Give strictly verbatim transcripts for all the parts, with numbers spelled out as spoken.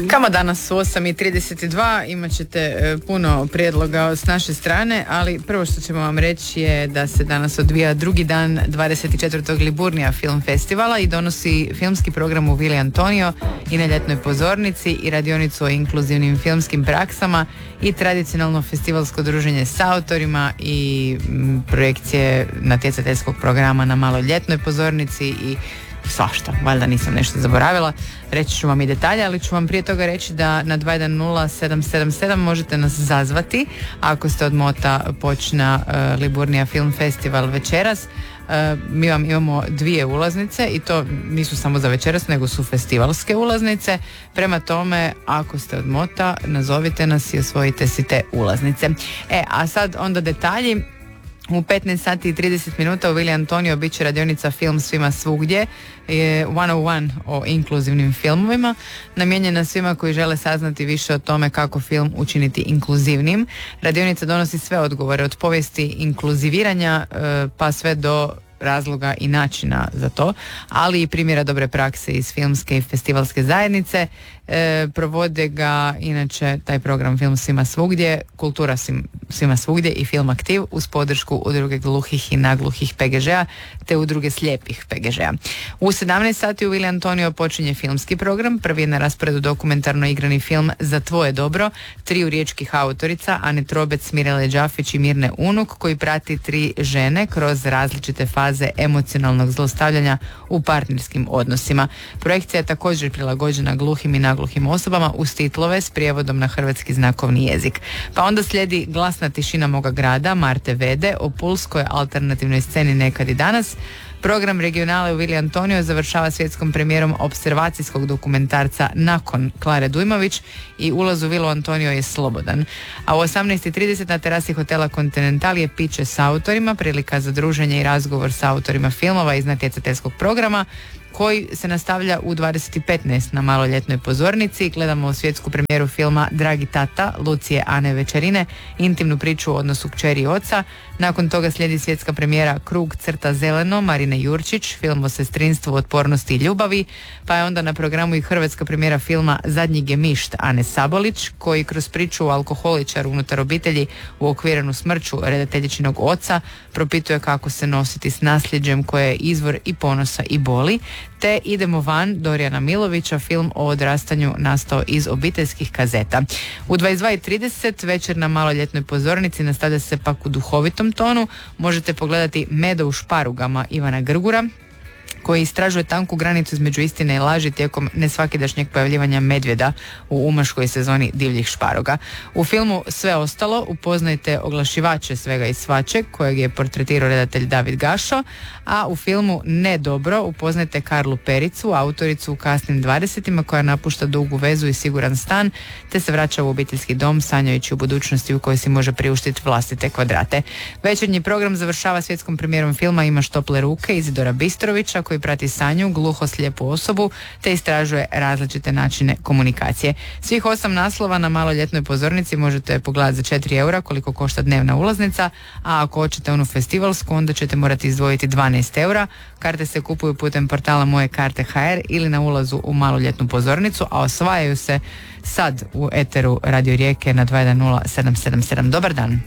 Kama danas u osam i trideset dva, imat ćete e, puno prijedloga s naše strane, ali prvo što ćemo vam reći je da se danas odvija drugi dan dvadeset četvrtog Liburnija film festivala i donosi filmski program u Vili Antonio i na ljetnoj pozornici i radionicu o inkluzivnim filmskim praksama i tradicionalno festivalsko druženje s autorima i m, projekcije natjecateljskog programa na maloj ljetnoj pozornici i svašta, valjda nisam nešto zaboravila. Reći ću vam i detalje, ali ću vam prije toga reći da na dva jedan nula sedam sedam sedam možete nas zazvati ako ste od mota počna uh, Liburnija Film Festival večeras. Uh, mi vam imamo dvije ulaznice i to nisu samo za večeras, nego su festivalske ulaznice. Prema tome, ako ste od mota, nazovite nas i osvojite si te ulaznice. E, a sad onda detalji. U petnaest sati i trideset minuta u Vili Antonio bit će radionica Film svima svugdje, je sto jedan o inkluzivnim filmovima, namijenjena svima koji žele saznati više o tome kako film učiniti inkluzivnim. Radionica donosi sve odgovore od povijesti inkluziviranja pa sve do razloga i načina za to, ali i primjera dobre prakse iz filmske i festivalske zajednice. E, provode ga inače taj program Film svima svugdje, Kultura svima svugdje i Film aktiv uz podršku udruge gluhih i nagluhih P G Ž-a te udruge slijepih P G Ž-a. U sedamnaest sati u Vili Antonio počinje filmski program. Prvi je na rasporedu dokumentarno igrani film Za tvoje dobro, triju riječkih autorica Ane Trobec, Mirele Đafić i Mirne Unuk, koji prati tri žene kroz različite faze emocionalnog zlostavljanja u partnerskim odnosima. Projekcija je također prilagođena gluhim i nagluhim osobama uz titlove s prijevodom na hrvatski znakovni jezik. Pa onda slijedi Glasna tišina moga grada Marte Vede o pulskoj alternativnoj sceni Nekad i danas. Program regionale u Vili Antonio završava svjetskom premijerom opservacijskog dokumentarca Nakon Klare Dujmović i ulaz u Vilu Antonio je slobodan. A u osamnaest i trideset na terasi hotela Continental je piće s autorima, prilika za druženje i razgovor s autorima filmova iz natjecateljskog programa koji se nastavlja u dvadeset i petnaest na maloljetnoj pozornici. Gledamo svjetsku premijeru filma Dragi tata Lucije Ane Večerine, intimnu priču o odnosu kćeri i oca. Nakon toga slijedi svjetska premijera Krug crta zeleno Marine Jurčić, film o sestrinstvu, otpornosti i ljubavi, pa je onda na programu i hrvatska premijera filma Zadnji gemišt Ane Sabolić, koji kroz priču o alkoholičaru unutar obitelji uokvirenu smrću redateljičinog oca propituje kako se nositi s nasljeđem koje je izvor i ponosa i boli. Te Idemo van Dorijana Milovića, film o odrastanju nastao iz obiteljskih kazeta. U dvadeset dva i trideset večer na maloljetnoj pozornici nastavlja se pak u duhovitom tonu. Možete pogledati Medo u šparugama Ivana Grgura, koji istražuje tanku granicu između istine i laži tijekom nesvakidašnjeg pojavljivanja medvjeda u umaškoj sezoni divljih šparoga. U filmu Sve ostalo upoznajte oglašivače svega i svačeg, kojeg je portretirao redatelj David Gašo, a u filmu Ne dobro upoznajte Karlu Pericu, autoricu u kasnim dvadesetima koja napušta dugu vezu i siguran stan, te se vraća u obiteljski dom sanjajući u budućnosti u kojoj si može priuštiti vlastite kvadrate. Večernji program završava svjetskom premijerom filma Imaš tople ruke Izidora Bistrovića, koji prati Sanju, gluho-slijepu osobu, te istražuje različite načine komunikacije. Svih osam naslova na maloljetnoj pozornici možete pogledati za četiri eura, koliko košta dnevna ulaznica, a ako hoćete onu festivalsku, onda ćete morati izdvojiti dvanaest eura. Karte se kupuju putem portala Moje karte ha er ili na ulazu u maloljetnu pozornicu, a osvajaju se sad u eteru Radio Rijeke na dva jedan nula sedam sedam sedam. Dobar dan.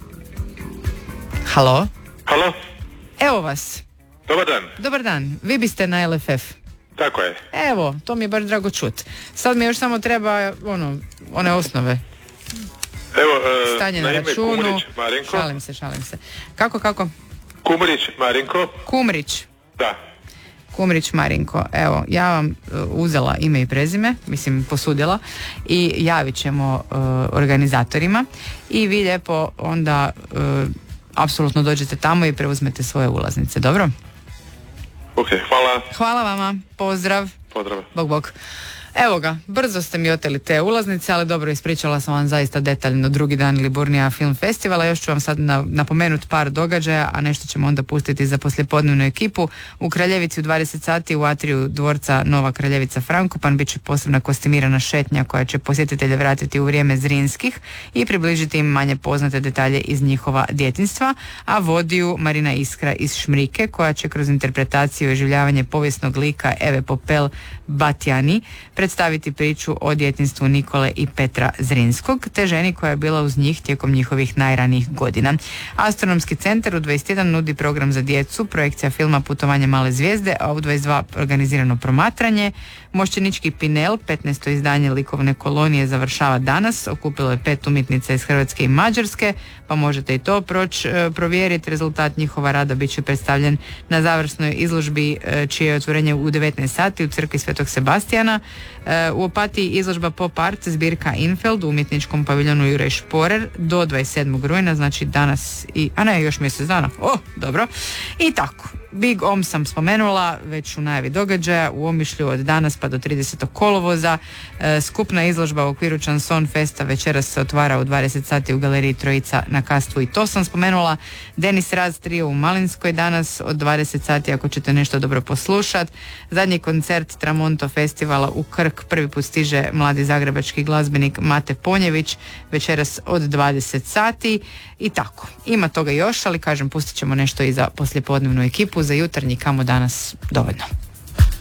Halo? Halo? Evo vas. Dobar dan. Dobar dan, vi biste na el ef ef. Tako je. Evo, to mi je baš drago čut. Sad mi još samo treba ono, one osnove. Evo, e, stanje na, na računu. Kumrić Marinko. Šalim se, šalim se. Kako, kako? Kumrić Marinko. Kumrić. Da. Kumrić Marinko. Evo, ja vam uh, uzela ime i prezime, mislim posudila, i javit ćemo uh, organizatorima i vi lijepo onda uh, apsolutno dođete tamo i preuzmete svoje ulaznice, dobro? Ok, hvala. Hvala vama, pozdrav. Pozdrav. Bog, bog. Evo ga, brzo ste mi oteli te ulaznice, ali dobro, ispričala sam vam zaista detaljno drugi dan Liburnija Film Festivala. Još ću vam sad na, napomenuti par događaja, a nešto ćemo onda pustiti za poslijepodnevnu ekipu. U Kraljevici u dvadeset sati u atriju dvorca Nova Kraljevica Frankopan bit će posebna kostimirana šetnja koja će posjetitelje vratiti u vrijeme Zrinskih i približiti im manje poznate detalje iz njihova djetinjstva, a vodi ju Marina Iskra iz Šmrike, koja će kroz interpretaciju i oživljavanje povijesnog lika Eve Popel Batjani predstaviti priču o djetinjstvu Nikole i Petra Zrinskog, te ženi koja je bila uz njih tijekom njihovih najranijih godina. Astronomski centar u dvadeset jedan nudi program za djecu, projekcija filma Putovanje male zvijezde, a u dvadeset dva organizirano promatranje. Mošćenički Pinel, petnaesto izdanje likovne kolonije, završava danas. Okupilo je pet umjetnica iz Hrvatske i Mađarske, pa možete i to proći provjeriti. Rezultat njihova rada bit će predstavljen na završnoj izložbi čije je otvorenje u devetnaest sati u crkvi Svetog Sebastijana. U Opatiji izložba Pop Art zbirka Infeld u umjetničkom paviljonu Juraj Šporer do dvadeset sedmog rujna, znači danas i, a ne, još mjesec dana. O, dobro. I tako. Big Om sam spomenula već u najavi događaja u Omišlju od danas pa do tridesetog kolovoza. E, skupna izložba u okviru Chanson Festa večeras se otvara u dvadeset sati u galeriji Trojica na Kastvu, i to sam spomenula. Denis Raz trio u Malinskoj danas od dvadeset sati ako ćete nešto dobro poslušat. Zadnji koncert Tramonto festivala u Krk, prvi put stiže mladi zagrebački glazbenik Mate Ponjević večeras od dvadeset sati i tako. Ima toga još, ali kažem, pustit ćemo nešto i za poslijepodnevnu ekipu, za jutarnji Kamo danas dovoljno.